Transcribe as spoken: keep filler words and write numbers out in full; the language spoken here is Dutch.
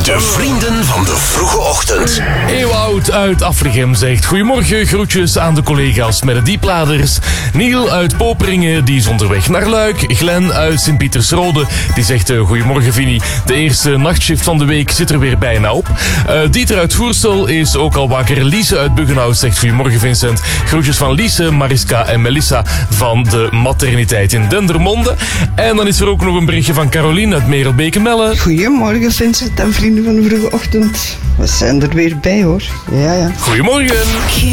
De vrienden van de vroege ochtend. Ewout uit Aflichem zegt goedemorgen, groetjes aan de collega's met de diepladers. Niel uit Poperingen, die is onderweg naar Luik. Glenn uit Sint-Pietersrode, die zegt uh, goedemorgen Vinnie. De eerste nachtshift van de week zit er weer bijna op. Uh, Dieter uit Voersel is ook al wakker. Lise uit Buggenhout zegt goedemorgen Vincent. Groetjes van Lise, Mariska en Melissa van de materniteit in Dendermonde. En dan is er ook nog een berichtje van Caroline uit Merelbeke-Melle. Goedemorgen Vincent en vrienden van de vroege ochtend. We zijn er weer bij hoor. Ja, ja. Goedemorgen.